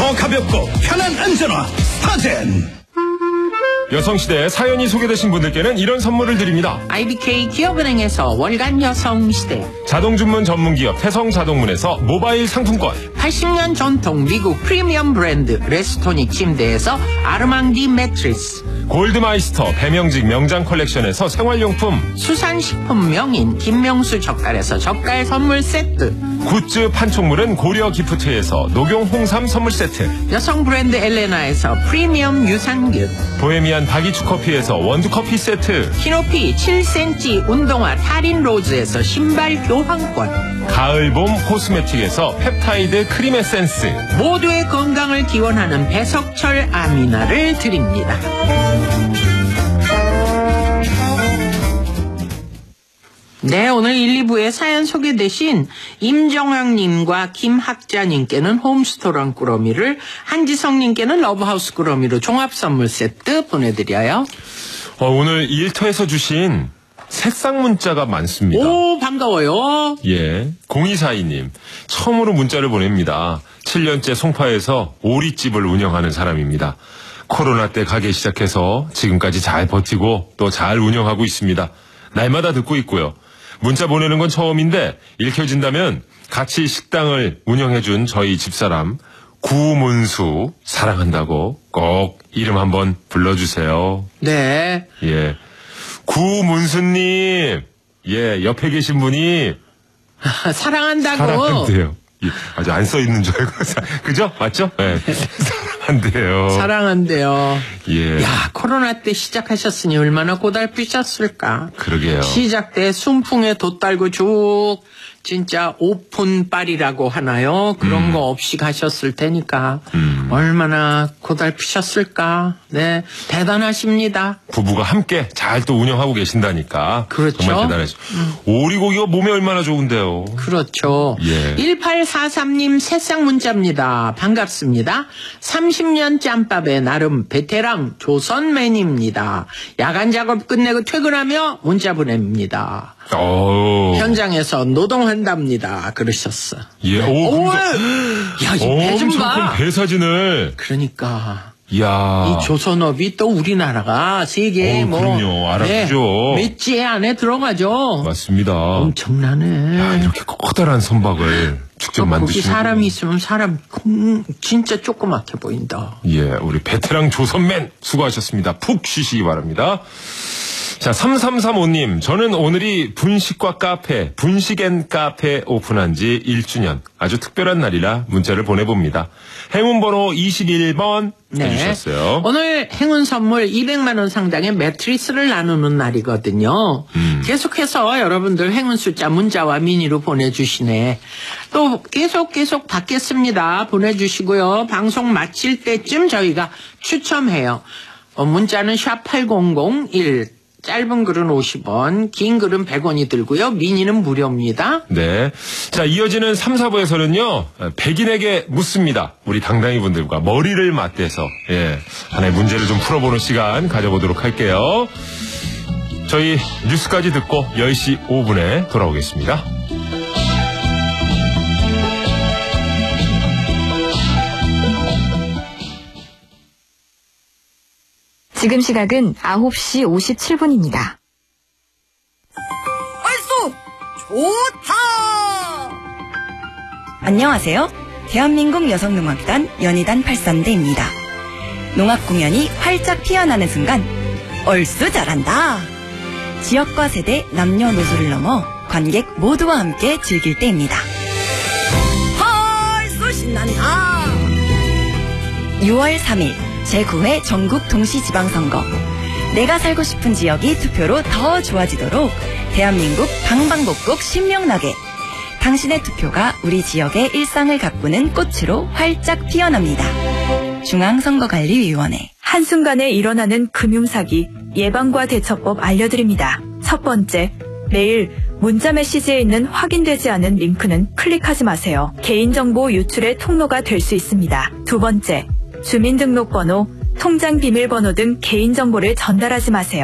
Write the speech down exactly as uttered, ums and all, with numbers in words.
더 가볍고 편한 안전화 스타젠. 여성시대 사연이 소개되신 분들께는 이런 선물을 드립니다. 아이비케이 기업은행에서 월간 여성시대, 자동주문 전문기업 태성자동문에서 모바일 상품권, 팔십 년 전통 미국 프리미엄 브랜드 레스토닉 침대에서 아르망디 매트리스, 골드마이스터 배명직 명장 컬렉션에서 생활용품, 수산식품 명인 김명수 젓갈에서 젓갈 선물 세트, 굿즈 판촉물은 고려 기프트에서 녹용 홍삼 선물 세트, 여성 브랜드 엘레나에서 프리미엄 유산균, 보헤미안 바기추 커피에서 원두커피 세트, 키높이 칠 센티미터 운동화 타린 로즈에서 신발 교환권, 가을봄 코스메틱에서 펩타이드 크림 에센스, 모두의 건강을 기원하는 배석철 아미나를 드립니다. 네, 오늘 일, 이 부에 사연 소개되신 임정학님과 김학자님께는 홈스토랑 꾸러미를, 한지성님께는 러브하우스 꾸러미로 종합선물 세트 보내드려요. 어, 오늘 일터에서 주신 새싹 문자가 많습니다. 오, 반가워요. 예, 공이사이 님 처음으로 문자를 보냅니다. 칠 년째 송파에서 오리집을 운영하는 사람입니다. 코로나 때 가게 시작해서 지금까지 잘 버티고 또 잘 운영하고 있습니다. 날마다 듣고 있고요. 문자 보내는 건 처음인데 읽혀진다면 같이 식당을 운영해준 저희 집사람 구문수 사랑한다고 꼭 이름 한번 불러주세요. 네. 예, 구문수님, 예, 옆에 계신 분이 사랑한다고. 사랑한대요. 예, 아주 안 써 있는 줄 알고 그죠? 맞죠? 예. 사랑한대요. 사랑한대요. 예. 야, 코로나 때 시작하셨으니 얼마나 고달프셨을까. 그러게요. 시작 때 순풍에 돛 달고 쭉 진짜 오픈빨이라고 하나요? 그런 음. 거 없이 가셨을 테니까 음. 얼마나 고달프셨을까. 네, 대단하십니다. 부부가 함께 잘 또 운영하고 계신다니까. 그렇죠. 정말 대단하죠. 음. 오리고기가 몸에 얼마나 좋은데요. 그렇죠. 예. 일팔사삼 님 새싹 문자입니다. 반갑습니다. 삼십 년 짬밥의 나름 베테랑 조선맨입니다. 야간 작업 끝내고 퇴근하며 문자 보냅니다. 오. 현장에서 노동한답니다. 그러셨어. 예. 오. 오, 그러니까. 야, 이 배 좀 엄청 봐. 큰 배 사진을. 그러니까. 이야. 이 조선업이 또 우리나라가 세계 어, 뭐. 그럼요. 알아보죠. 네, 몇지 안에 들어가죠. 맞습니다. 엄청나네. 야, 이렇게 커다란 선박을 직접 거기 만드시는. 사람이 있으면 사람 음, 진짜 조그맣게 보인다. 예, 우리 베테랑 조선맨 수고하셨습니다. 푹 쉬시기 바랍니다. 자, 삼삼삼오 님, 저는 오늘이 분식과 카페, 분식앤 카페 오픈한 지 일 주년. 아주 특별한 날이라 문자를 보내봅니다. 행운번호 이십일 번 네. 해주셨어요. 오늘 행운 선물 이백만 원 상당의 매트리스를 나누는 날이거든요. 음. 계속해서 여러분들 행운 숫자 문자와 미니로 보내주시네. 또 계속 계속 받겠습니다. 보내주시고요. 방송 마칠 때쯤 저희가 추첨해요. 어, 문자는 샵 팔공공일. 짧은 글은 오십 원, 긴 글은 백 원이 들고요. 미니는 무료입니다. 네. 자, 이어지는 삼, 사 부에서는요, 백인에게 묻습니다. 우리 당당히 분들과 머리를 맞대서, 예, 하나의 문제를 좀 풀어보는 시간 가져보도록 할게요. 저희 뉴스까지 듣고 열 시 오 분에 돌아오겠습니다. 지금 시각은 아홉 시 오십칠 분입니다. 얼쑤! 좋다! 안녕하세요. 대한민국 여성농악단 연희단 팔선대입니다. 농악 공연이 활짝 피어나는 순간 얼쑤 잘한다! 지역과 세대, 남녀노소를 넘어 관객 모두와 함께 즐길 때입니다. 얼쑤 신난다! 유월 삼일 제구 회 전국 동시지방선거. 내가 살고 싶은 지역이 투표로 더 좋아지도록 대한민국 방방곡곡 신명나게 당신의 투표가 우리 지역의 일상을 가꾸는 꽃으로 활짝 피어납니다. 중앙선거관리위원회. 한순간에 일어나는 금융사기 예방과 대처법 알려드립니다. 첫 번째, 매일 문자 메시지에 있는 확인되지 않은 링크는 클릭하지 마세요. 개인정보 유출의 통로가 될 수 있습니다. 두 번째, 주민등록번호, 통장 비밀번호 등 개인정보를 전달하지 마세요.